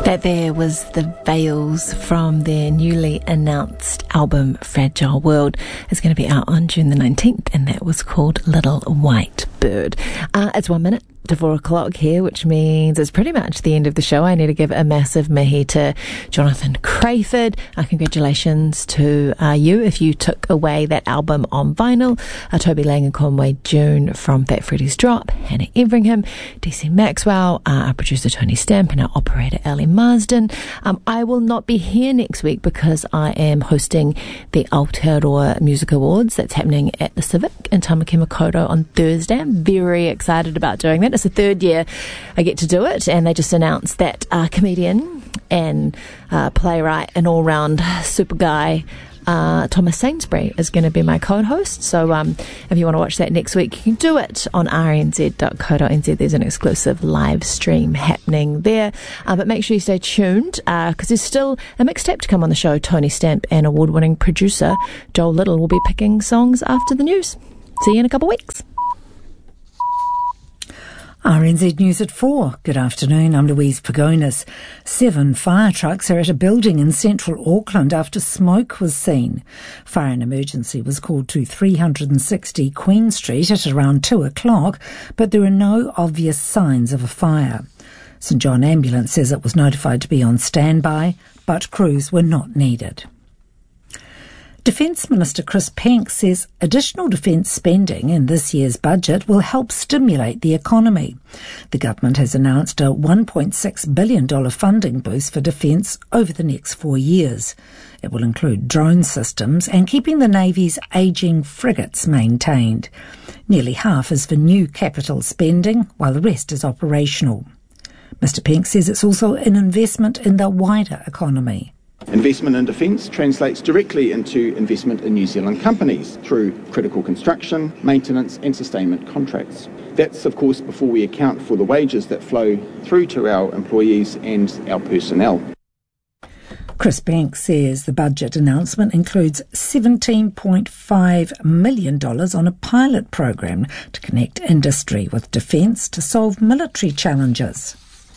That there was the Veils from their newly announced album Fragile World. It's going to be out on June the 19th, and that was called Little White Bird. It's 1 minute to 4 o'clock here, which means it's pretty much the end of the show. I need to give a massive mihi to Jonathan Crayford. Congratulations to you if you took away that album on vinyl. Toby Lang and Conway June from Fat Freddy's Drop, Hannah Everingham, DC Maxwell, our producer Tony Stamp, and our operator Ellie Marsden. I will not be here next week because I am hosting the Aotearoa Music Awards. That's happening at the Civic in Tamaki Makaurau on Thursday. I'm very excited about doing that. It's the third year I get to do it, and they just announced that comedian and playwright and all-round super guy Thomas Sainsbury is going to be my co-host. So if you want to watch that next week, you can do it on rnz.co.nz. There's an exclusive live stream happening there. But make sure you stay tuned because there's still a mixtape to come on the show. Tony Stamp and award-winning producer Joel Little will be picking songs after the news. See you in a couple of weeks. RNZ News at 4. Good afternoon, I'm Louise Pagonis. 7 fire trucks are at a building in central Auckland after smoke was seen. Fire and emergency was called to 360 Queen Street at around 2 o'clock, but there are no obvious signs of a fire. St John Ambulance says it was notified to be on standby, but crews were not needed. Defence Minister Chris Penk says additional defence spending in this year's budget will help stimulate the economy. The government has announced a $1.6 billion funding boost for defence over the next 4 years. It will include drone systems and keeping the Navy's ageing frigates maintained. Nearly half is for new capital spending, while the rest is operational. Mr Penk says it's also an investment in the wider economy. Investment in defence translates directly into investment in New Zealand companies through critical construction, maintenance and sustainment contracts. That's, of course, before we account for the wages that flow through to our employees and our personnel. Chris Penk says the budget announcement includes $17.5 million on a pilot program to connect industry with defence to solve military challenges.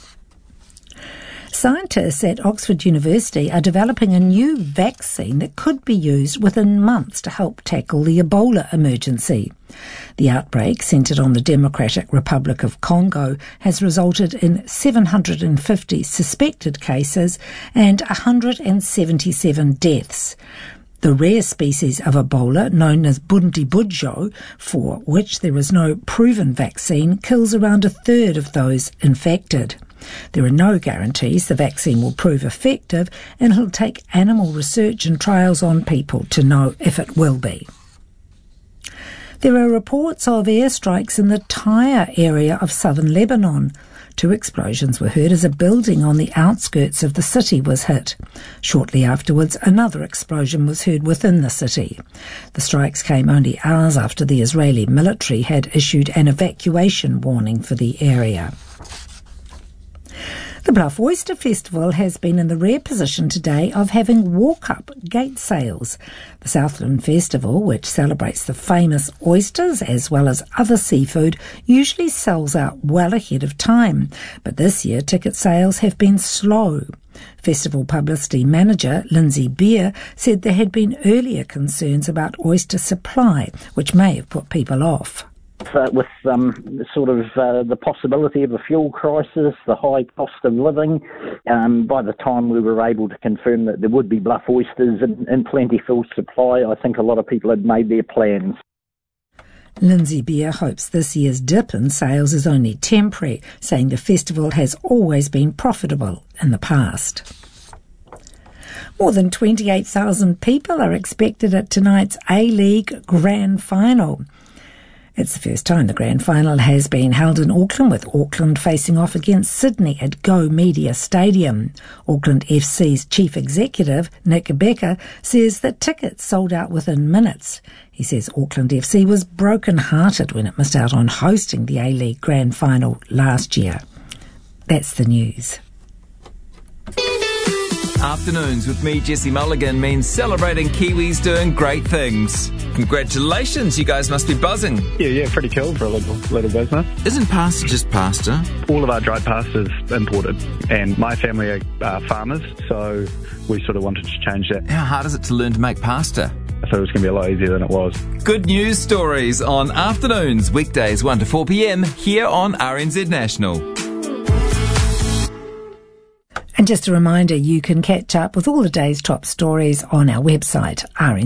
Scientists at Oxford University are developing a new vaccine that could be used within months to help tackle the Ebola emergency. The outbreak, centred on the Democratic Republic of Congo, has resulted in 750 suspected cases and 177 deaths. The rare species of Ebola, known as Bundibugyo, for which there is no proven vaccine, kills around a third of those infected. There are no guarantees the vaccine will prove effective, and it'll take animal research and trials on people to know if it will be. There are reports of airstrikes in the Tyre area of southern Lebanon. 2 explosions were heard as a building on the outskirts of the city was hit. Shortly afterwards, another explosion was heard within the city. The strikes came only hours after the Israeli military had issued an evacuation warning for the area. The Bluff Oyster Festival has been in the rare position today of having walk-up gate sales. The Southland Festival, which celebrates the famous oysters as well as other seafood, usually sells out well ahead of time, but this year ticket sales have been slow. Festival publicity manager Lindsay Beer said there had been earlier concerns about oyster supply, which may have put people off. With the possibility of a fuel crisis, the high cost of living, by the time we were able to confirm that there would be bluff oysters in plentiful supply, I think a lot of people had made their plans. Lindsay Beer hopes this year's dip in sales is only temporary, saying the festival has always been profitable in the past. More than 28,000 people are expected at tonight's A-League Grand Final. It's the first time the Grand Final has been held in Auckland, with Auckland facing off against Sydney at Go Media Stadium. Auckland FC's chief executive, Nick Becker, says that tickets sold out within minutes. He says Auckland FC was broken-hearted when it missed out on hosting the A-League Grand Final last year. That's the news. Afternoons with me, Jesse Mulligan, means celebrating Kiwis doing great things. Congratulations, you guys must be buzzing. Yeah, pretty cool for a little business. Isn't pasta just pasta? All of our dried pasta is imported, and my family are farmers, so we sort of wanted to change that. How hard is it to learn to make pasta? I thought it was going to be a lot easier than it was. Good news stories on Afternoons, weekdays 1 to 4 p.m, here on RNZ National. And just a reminder, you can catch up with all the day's top stories on our website,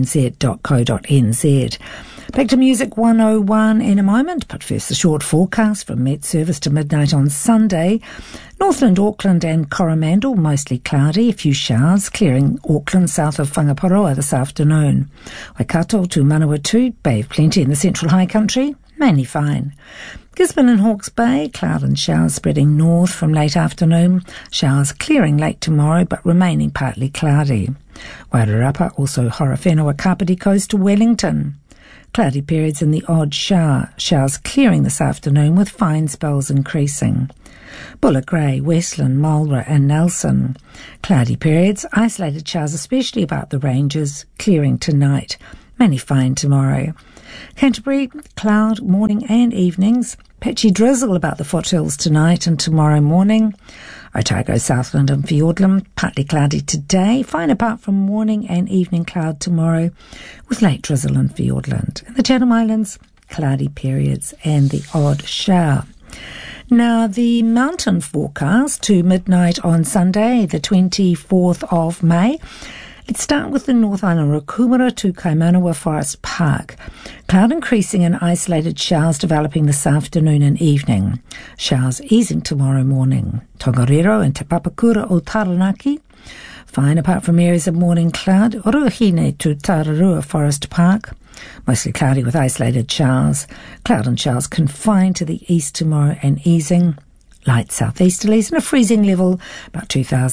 rnz.co.nz. Back to Music 101 in a moment, but first the short forecast from Met Service to midnight on Sunday. Northland, Auckland and Coromandel, mostly cloudy, a few showers, clearing Auckland south of Whangaparoa this afternoon. Waikato to Manawatu, Bay of Plenty in the Central High Country, mainly fine. Gisborne and Hawke's Bay, cloud and showers spreading north from late afternoon. Showers clearing late tomorrow, but remaining partly cloudy. Wairarapa, also Horowhenua, Kapiti Coast to Wellington. Cloudy periods and the odd shower. Showers clearing this afternoon with fine spells increasing. Bulla Grey, Westland, Marlborough and Nelson. Cloudy periods, isolated showers especially about the ranges, clearing tonight. Mainly fine tomorrow. Canterbury, cloud morning and evenings. Patchy drizzle about the foothills tonight and tomorrow morning. Otago, Southland and Fiordland, partly cloudy today. Fine apart from morning and evening cloud tomorrow, with late drizzle in Fiordland. In the Chatham Islands, cloudy periods and the odd shower. Now, the mountain forecast to midnight on Sunday, the 24th of May. Let's start with the North Island, Rukumara to Kaimanawa Forest Park. Cloud increasing and isolated showers developing this afternoon and evening. Showers easing tomorrow morning. Tongariro and Te Papakura o Taranaki. Fine apart from areas of morning cloud. Ruahine to Tararua Forest Park. Mostly cloudy with isolated showers. Cloud and showers confined to the east tomorrow and easing. Light southeasterlies and a freezing level about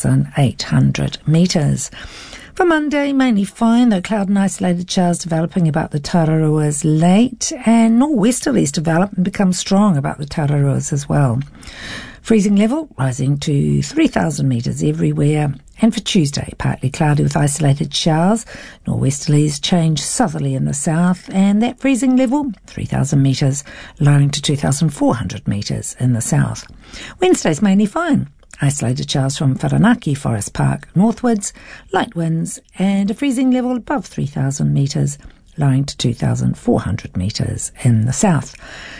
2,800 metres. For Monday, mainly fine, though cloud and isolated showers developing about the Tararuas late, and nor'westerlies develop and become strong about the Tararuas as well. Freezing level rising to 3,000 metres everywhere. And for Tuesday, partly cloudy with isolated showers. Nor'westerlies change southerly in the south, and that freezing level, 3,000 metres, lowering to 2,400 metres in the south. Wednesday's mainly fine. Isolated showers from Whanganui Forest Park northwards, light winds, and a freezing level above 3,000 metres, lowering to 2,400 metres in the south.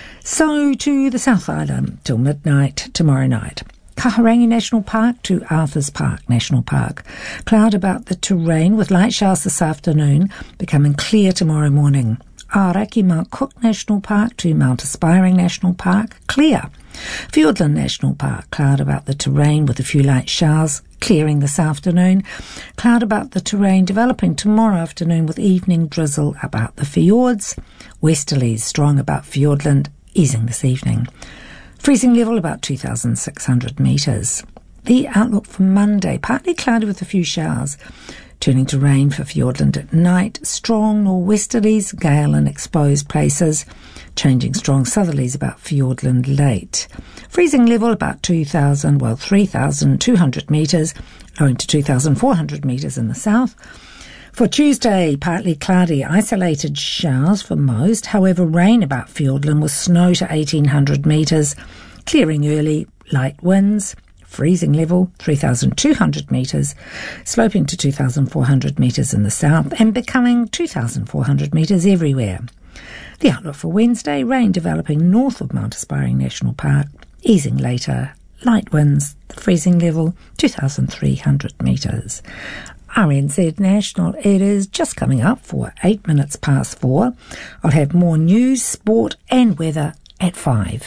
So to the South Island till midnight tomorrow night. Kahurangi National Park to Arthur's Park National Park. Cloud about the terrain with light showers this afternoon, becoming clear tomorrow morning. Aoraki Mount Cook National Park to Mount Aspiring National Park, clear. Fiordland National Park, cloud about the terrain with a few light showers, clearing this afternoon. Cloud about the terrain developing tomorrow afternoon with evening drizzle about the fjords. Westerlies strong about Fiordland, easing this evening. Freezing level about 2,600 metres. The outlook for Monday, partly cloudy with a few showers. Turning to rain for Fiordland at night. Strong nor'westerlies, gale in exposed places. Changing strong southerlies about Fiordland late. Freezing level about 3,200 metres, owing to 2,400 metres in the south. For Tuesday, partly cloudy, isolated showers for most. However, rain about Fiordland with snow to 1,800 metres. Clearing early, light winds. Freezing level, 3,200 metres, sloping to 2,400 metres in the south and becoming 2,400 metres everywhere. The outlook for Wednesday, rain developing north of Mount Aspiring National Park, easing later, light winds, the freezing level, 2,300 metres. RNZ National, it is just coming up for 8 minutes past 4. I'll have more news, sport and weather at 5.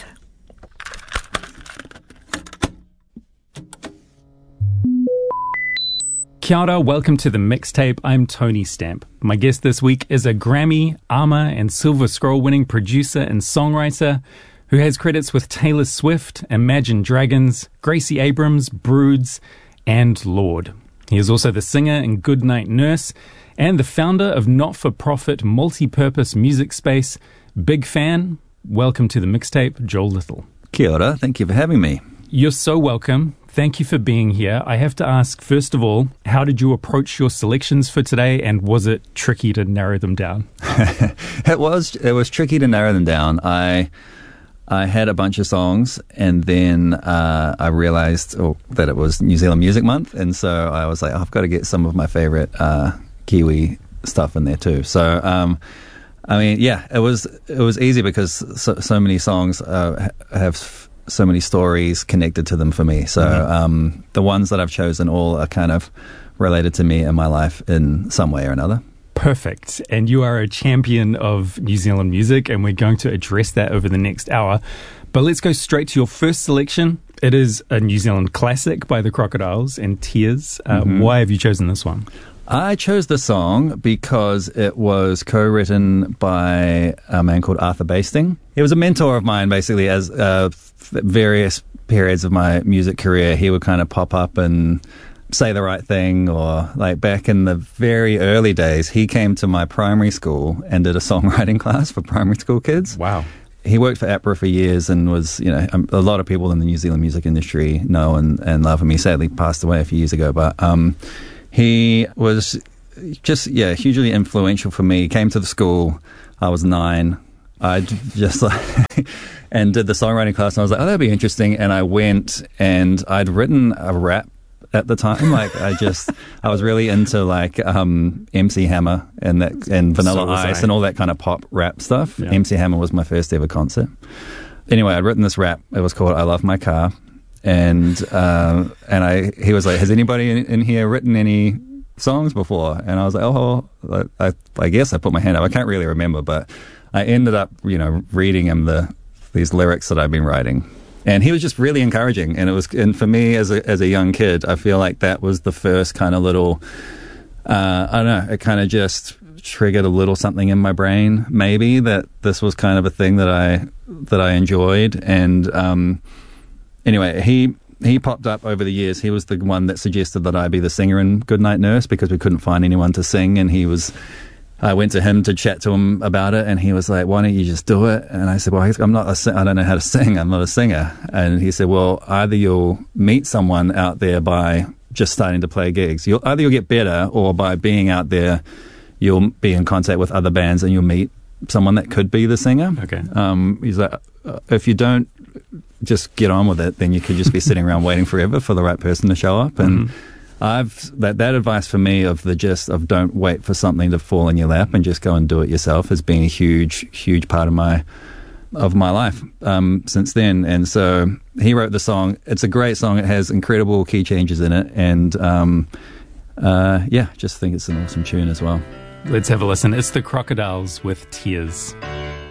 Kia ora, welcome to the mixtape. I'm Tony Stamp. My guest this week is a Grammy, AMA and Silver Scroll winning producer and songwriter who has credits with Taylor Swift, Imagine Dragons, Gracie Abrams, Broods and Lorde. He is also the singer in Goodnight Nurse and the founder of not-for-profit multi-purpose music space Big Fan. Welcome to the mixtape, Joel Little. Kia ora, thank you for having me. You're so welcome. thank you for being here. I have to ask, first of all, how did you approach your selections for today, and was it tricky to narrow them down? It was tricky to narrow them down. I had a bunch of songs, and then I realized that it was New Zealand Music Month, and so I was like, I've got to get some of my favorite Kiwi stuff in there too. So, I mean, yeah, it was easy because so many songs have so many stories connected to them for me. So the ones that I've chosen all are kind of related to me and my life in some way or another. Perfect. And you are a champion of New Zealand music, and we're going to address that over the next hour. But let's go straight to your first selection. It is a New Zealand classic by the Crocodiles and Tears. Why have you chosen this one? I chose the song because it was co-written by a man called Arthur Basting. He was a mentor of mine, basically, as various periods of my music career. He would kind of pop up and say the right thing, or like back in the very early days, he came to my primary school and did a songwriting class for primary school kids. Wow. He worked for APRA for years and was, a lot of people in the New Zealand music industry know and love him. He sadly passed away a few years ago, but he was just, hugely influential for me. He came to the school. I was 9. I just and did the songwriting class, and I was like, oh, that'd be interesting. And I went, and I'd written a rap at the time. I was really into MC Hammer and Vanilla Ice and all that kind of pop rap stuff. Yeah. MC Hammer was my first ever concert. Anyway, I'd written this rap. It was called I Love My Car. And he was like, has anybody in here written any songs before? And I was like, I guess I put my hand up. I can't really remember, but I ended up, reading him these lyrics that I've been writing. And he was just really encouraging. And for me as a young kid, I feel like that was the first kind of little, I don't know, it kind of just triggered a little something in my brain, maybe, that this was kind of a thing that I enjoyed. And anyway, he popped up over the years. He was the one that suggested that I be the singer in Goodnight Nurse because we couldn't find anyone to sing. And I went to him to chat to him about it, and he was like, why don't you just do it? And I said, well, I don't know how to sing. I'm not a singer. And he said, well, either you'll meet someone out there by just starting to play gigs. Either you'll get better, or by being out there, you'll be in contact with other bands and you'll meet someone that could be the singer. Okay. He's like, if you don't just get on with it, then you could just be sitting around waiting forever for the right person to show up. And that advice for me of don't wait for something to fall in your lap and just go and do it yourself has been a huge part of my life since then. And so he wrote the song. It's a great song. It has incredible key changes in it, and just think it's an awesome tune as well. Let's have a listen. It's the Crocodiles with Tears.